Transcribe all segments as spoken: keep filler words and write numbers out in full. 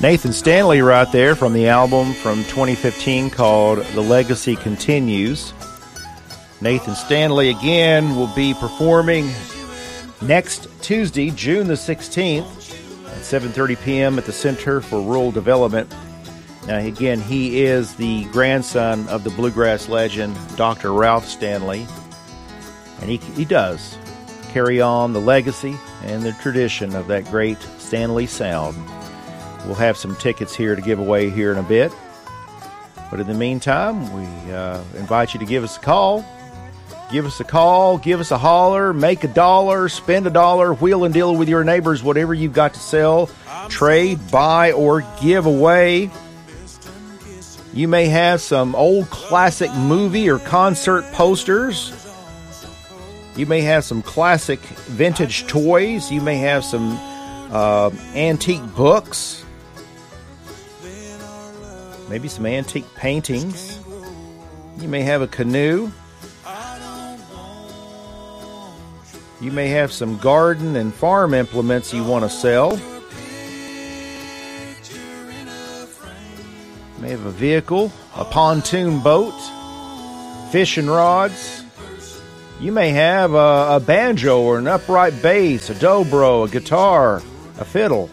Nathan Stanley right there from the album from twenty fifteen called The Legacy Continues. Nathan Stanley again will be performing next Tuesday, June the sixteenth at seven thirty p.m. at the Center for Rural Development. Now, again, he is the grandson of the bluegrass legend, Doctor Ralph Stanley, and he, he does carry on the legacy and the tradition of that great Stanley sound. We'll have some tickets here to give away here in a bit. But in the meantime, we uh, invite you to give us a call. Give us a call, give us a holler, make a dollar, spend a dollar, wheel and deal with your neighbors, whatever you've got to sell, trade, buy, or give away. You may have some old classic movie or concert posters. You may have some classic vintage toys. You may have some uh, antique books. Maybe some antique paintings. You may have a canoe. You may have some garden and farm implements you want to sell. You may have a vehicle, a pontoon boat, fishing rods. You may have a, a banjo or an upright bass, a dobro, a guitar, a fiddle.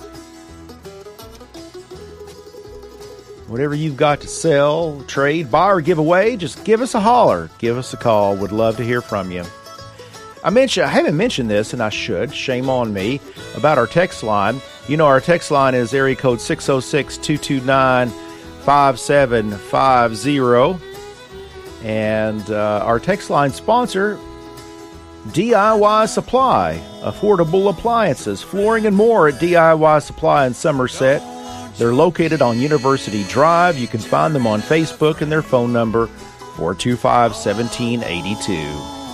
Whatever you've got to sell, trade, buy, or give away, just give us a holler. Give us a call. Would love to hear from you. I mentioned I haven't mentioned this, and I should. Shame on me. About our text line. You know, our text line is area code six oh six, two two nine, five seven five zero. And uh, our text line sponsor, D I Y Supply. Affordable appliances, flooring, and more at D I Y Supply in Somerset. They're located on University Drive. You can find them on Facebook, and their phone number, four two five, one seven eight two.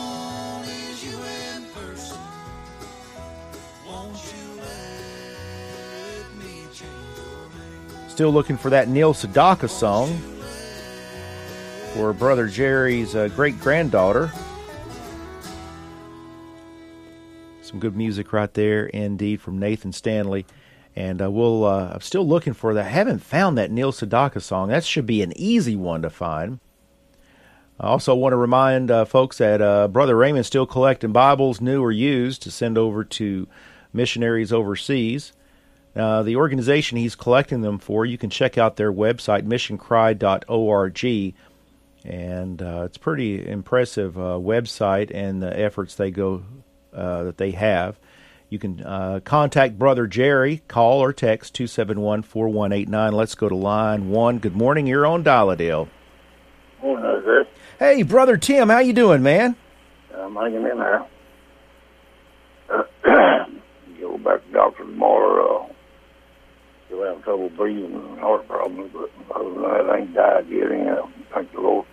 Still looking for that Neil Sedaka song for Brother Jerry's uh, great-granddaughter. Some good music right there, indeed, from Nathan Stanley. And uh, we'll, uh, I'm still looking for that. I haven't found that Neil Sedaka song. That should be an easy one to find. I also want to remind uh, folks that uh, Brother Raymond's still collecting Bibles, new or used, to send over to missionaries overseas. Uh, the organization he's collecting them for, you can check out their website, mission cry dot org. And uh, it's a pretty impressive uh, website and the efforts they go uh, that they have. You can uh, contact Brother Jerry, call or text two seven one, four one eight nine. Let's go to line one. Good morning, you're on Dial-A-Dale. Morning, sir. Hey, Brother Tim, how you doing, man? I'm hanging in there. Uh, go back to the doctor tomorrow. Uh, still having trouble breathing and heart problems, but other than that, I ain't died yet. Anyhow. Thank the Lord.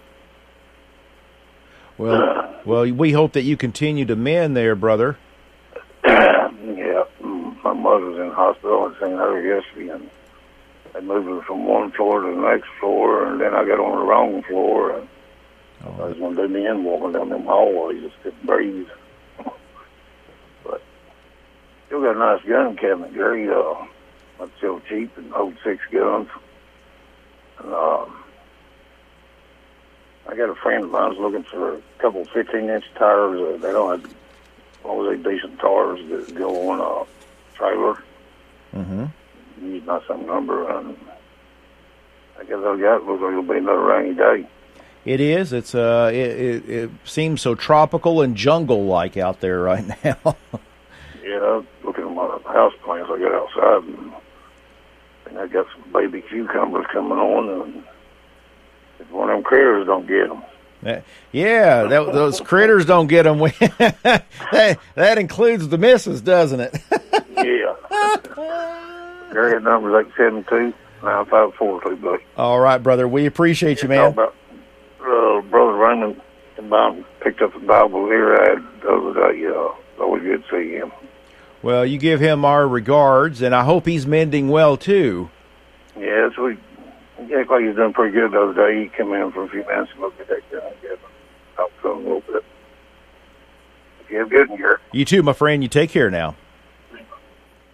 Well, well, we hope that you continue to mend there, brother. Yeah, my mother's in the hospital. I seen her yesterday, and they moved her from one floor to the next floor, and then I got on the wrong floor, and oh. I was going to do me in walking down them hallways, just couldn't breathe. But still got a nice gun cabinet, Gary. Uh, that's still cheap and hold six guns. And, uh, I got a friend of mine's looking for a couple fifteen-inch tires. Uh, they don't have all those decent tires that go on a trailer. Mm-hmm. Use my some number, and I guess I got looks like it'll be another rainy day. It is. It's uh, it, it, it seems so tropical and jungle-like out there right now. Yeah, I was looking at my house plants I got outside, and, and I got some baby cucumbers coming on, and if one of them critters don't get them. Uh, yeah, that, those critters don't get them. that, that includes the missus, doesn't it? Yeah. Gary, number's eight seven two, nine five four two, buddy. All right, brother. We appreciate you, man. Talk about, uh, Brother Raymond and Bob picked up the Bible here I had the other day. Uh, always good to see him. Well, you give him our regards, and I hope he's mending well, too. Yeah, so we, yeah, like he's doing pretty good the other day. He came in for a few minutes and looked at that gun and talked to him a little bit. You have a good one, Gary. You too, my friend. You take care now.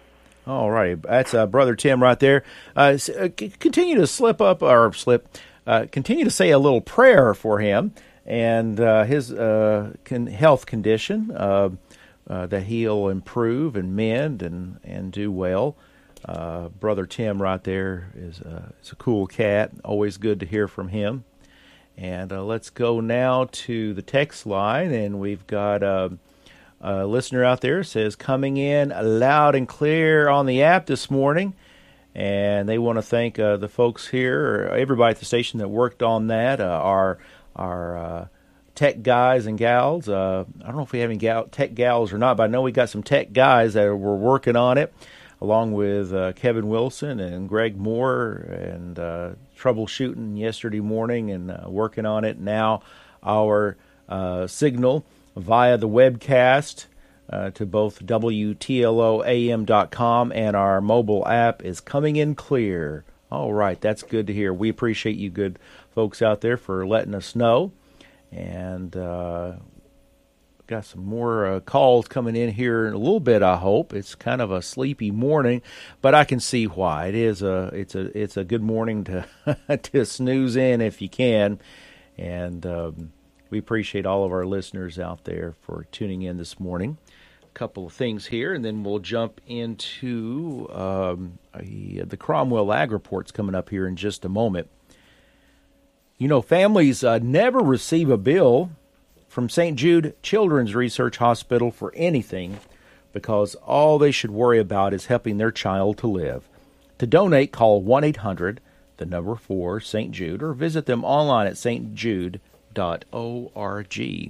All right, that's uh, Brother Tim right there. Uh, uh, c- continue to slip up or slip. Uh, continue to say a little prayer for him and uh, his uh, con- health condition, uh, uh, that he'll improve and mend and, and do well. Uh, Brother Tim right there is, uh, is a cool cat. Always good to hear from him. And uh, let's go now to the text line, and we've got uh, a listener out there says, coming in loud and clear on the app this morning. And they want to thank uh, the folks here, or everybody at the station that worked on that, uh, our our uh, tech guys and gals. Uh, I don't know if we have any gal- tech gals or not, but I know we got some tech guys that were working on it, along with uh, Kevin Wilson and Greg Moore, and uh, troubleshooting yesterday morning and uh, working on it. Now our uh, signal via the webcast uh, to both W T L O A M dot com and our mobile app is coming in clear. All right, that's good to hear. We appreciate you good folks out there for letting us know. And uh, got some more uh, calls coming in here in a little bit, I hope. It's kind of a sleepy morning, but I can see why. It is a it's a it's a good morning to to snooze in if you can. And um, we appreciate all of our listeners out there for tuning in this morning. A couple of things here, and then we'll jump into um, a, the Cromwell Ag Report's coming up here in just a moment. You know, families uh, never receive a bill from Saint Jude Children's Research Hospital for anything, because all they should worry about is helping their child to live. To donate, call one eight hundred, the number four, Saint Jude, or visit them online at s t jude dot org.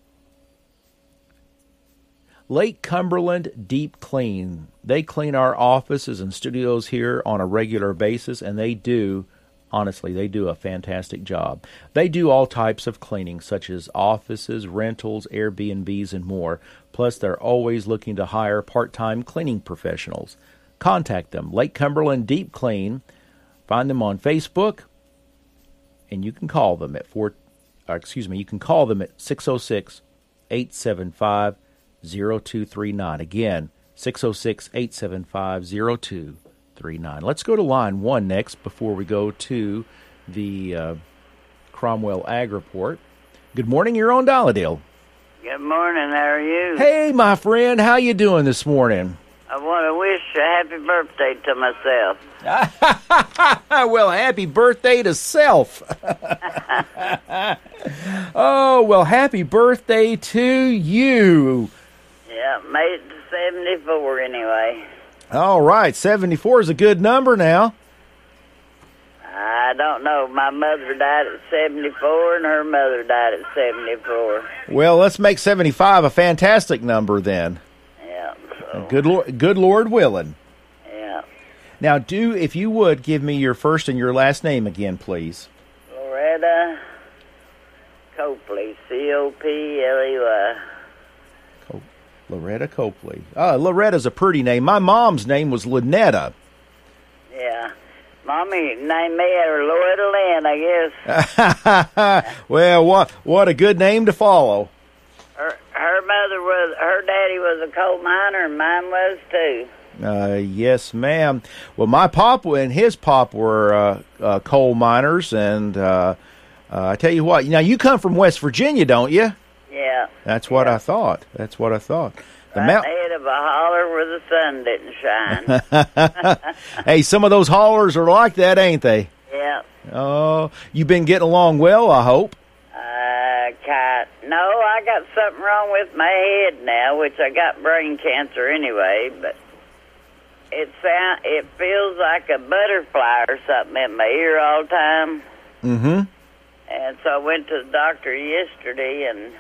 Lake Cumberland Deep Clean. They clean our offices and studios here on a regular basis, and they do Honestly, they do a fantastic job. They do all types of cleaning, such as offices, rentals, Airbnbs, and more. Plus, they're always looking to hire part-time cleaning professionals. Contact them, Lake Cumberland Deep Clean. Find them on Facebook, and you can call them at four. Uh, excuse me, you can call them at six oh six, eight seven five, oh two three nine. Again, six oh six, eight seven five, oh two three nine. Let's go to line one next before we go to the uh, Cromwell Ag Report. Good morning, you're on Dolladale. Good morning, how are you? Hey, my friend, how you doing this morning? I want to wish a happy birthday to myself. Well, happy birthday to self. Oh, well, happy birthday to you. Yeah, made it to seventy-four anyway. All right, seventy-four is a good number now. I don't know. My mother died at seventy-four, and her mother died at seventy-four. Well, let's make seventy-five a fantastic number then. Yeah. So, good Lord, good Lord willing. Yeah. Now, do, if you would, give me your first and your last name again, please. Loretta Copley, C O P L E Y. Loretta Copley. Uh, Loretta's a pretty name. My mom's name was Lynetta. Yeah. Mommy named me after Loretta Lynn, I guess. Well, what what a good name to follow. Her her mother was, her daddy was a coal miner, and mine was too. Uh, yes, ma'am. Well, my pop and his pop were uh, uh, coal miners, and uh, uh, I tell you what, now you come from West Virginia, don't you? Yeah. That's what yeah. I thought. That's what I thought. The right mount- head of a holler where the sun didn't shine. Hey, some of those hollers are like that, ain't they? Yeah. Oh, you've been getting along well, I hope. Uh, cat. No, I got something wrong with my head now, which I got brain cancer anyway, but it sound, it feels like a butterfly or something in my ear all the time. Mm-hmm. And so I went to the doctor yesterday, and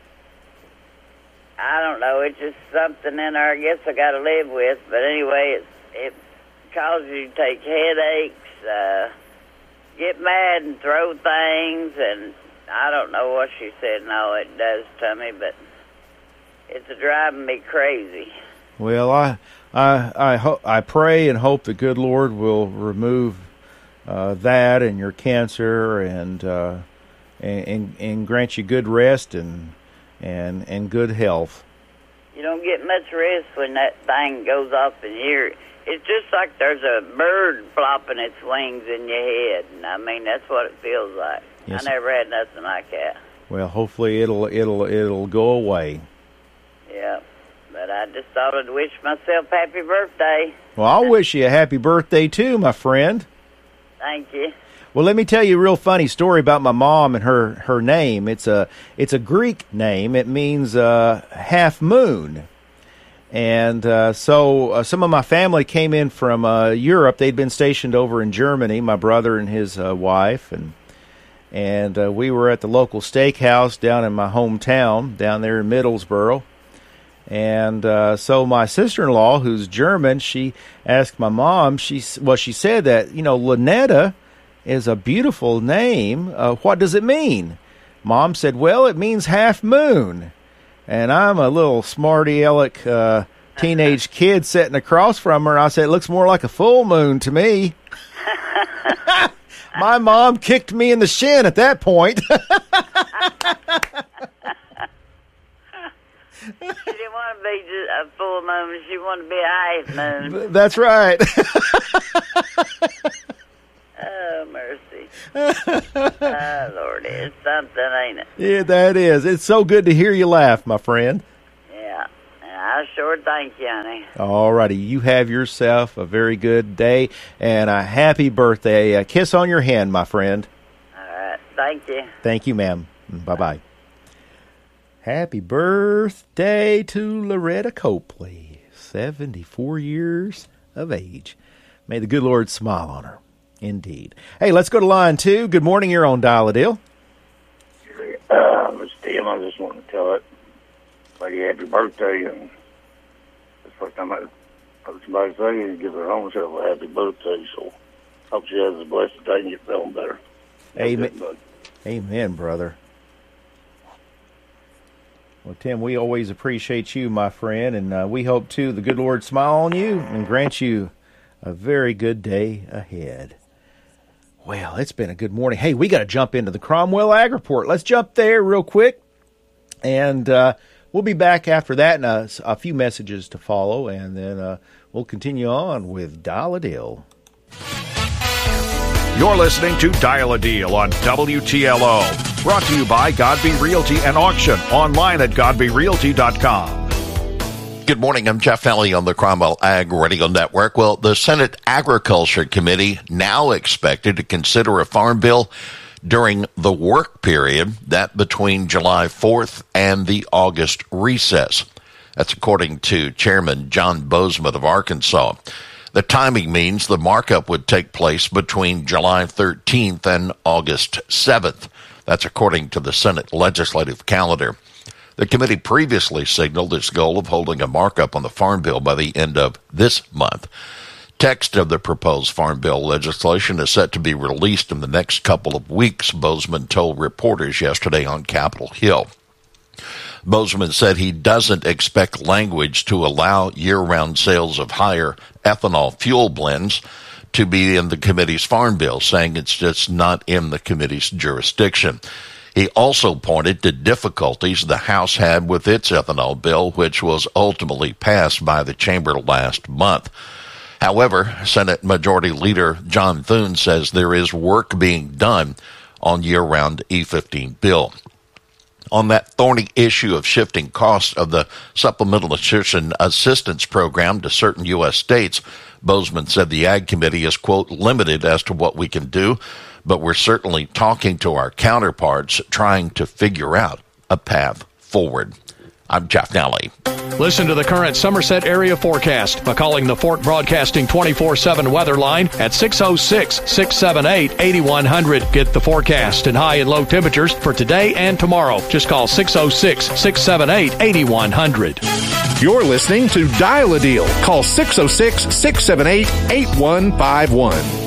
I don't know, it's just something in there I guess I got to live with. But anyway, it, it causes you to take headaches, uh, get mad and throw things, and I don't know what she said and all it does to me, but it's driving me crazy. Well, I I I, ho- I pray and hope the good Lord will remove uh, that and your cancer, and, uh, and and and grant you good rest and and and good health. You don't get much rest when that thing goes off in your it's just like there's a bird flopping its wings in your head. And I mean, that's what it feels like. Yes. I never had nothing like that. Well, hopefully it'll it'll it'll go away. Yeah, but I just thought I'd wish myself happy birthday. Well, I'll wish you a happy birthday too, my friend. Thank you. Well, let me tell you a real funny story about my mom and her, her name. It's a it's a Greek name. It means uh, half moon. And uh, so uh, some of my family came in from uh, Europe. They'd been stationed over in Germany, my brother and his uh, wife. And and uh, we were at the local steakhouse down in my hometown, down there in Middlesboro. And uh, so my sister-in-law, who's German, she asked my mom, she, well, she said that, you know, Lynetta is a beautiful name. Uh, what does it mean? Mom said, well, it means half moon. And I'm a little smarty-aleck uh, teenage kid sitting across from her. I said, it looks more like a full moon to me. My mom kicked me in the shin at that point. She didn't want to be just a full moon. She wanted to be a half moon. That's right. Oh, mercy. Oh, Lord, it's something, ain't it? Yeah, that is. It's so good to hear you laugh, my friend. Yeah. I sure thank you, honey. All righty. You have yourself a very good day and a happy birthday. A kiss on your hand, my friend. All right. Thank you. Thank you, ma'am. Bye-bye. Happy birthday to Loretta Copley, seventy-four years of age. May the good Lord smile on her. Indeed. Hey, let's go to line two. Good morning. You're on Dial-A-Deal. Uh, Mister Tim, I just want to tell it, lady, happy birthday. And it's the first time I heard somebody say it, give her own self a happy birthday. So hope she has a blessed day and get feeling better. Amen. Amen, brother. Well, Tim, we always appreciate you, my friend, and uh, we hope, too, the good Lord smile on you and grant you a very good day ahead. Well, it's been a good morning. Hey, we got to jump into the Cromwell Ag Report. Let's jump there real quick, and uh, we'll be back after that and a, a few messages to follow, and then uh, we'll continue on with Dial-A-Deal. You're listening to Dial-A-Deal on W T L O. Brought to you by Godby Realty and Auction. Online at godby realty dot com. Good morning. I'm Jeff Nally on the Cromwell Ag Radio Network. Well, the Senate Agriculture Committee now expected to consider a farm bill during the work period, that between July fourth and the August recess. That's according to Chairman John Bozeman of Arkansas. The timing means the markup would take place between July thirteenth and August seventh. That's according to the Senate legislative calendar. The committee previously signaled its goal of holding a markup on the Farm Bill by the end of this month. Text of the proposed Farm Bill legislation is set to be released in the next couple of weeks, Bozeman told reporters yesterday on Capitol Hill. Bozeman said he doesn't expect language to allow year-round sales of higher ethanol fuel blends to be in the committee's Farm Bill, saying it's just not in the committee's jurisdiction. He also pointed to difficulties the House had with its ethanol bill, which was ultimately passed by the chamber last month. However, Senate Majority Leader John Thune says there is work being done on year-round E fifteen bill. On that thorny issue of shifting costs of the Supplemental Nutrition Assistance Program to certain U S states, Bozeman said the Ag Committee is, quote, limited as to what we can do, but we're certainly talking to our counterparts, trying to figure out a path forward. I'm Jeff Nally. Listen to the current Somerset area forecast by calling the Fort Broadcasting twenty-four seven weather line at six oh six, six seven eight, eight one hundred. Get the forecast and high and low temperatures for today and tomorrow. Just call six oh six, six seven eight, eight one hundred. You're listening to Dial-A-Deal. Call six oh six, six seven eight, eight one five one.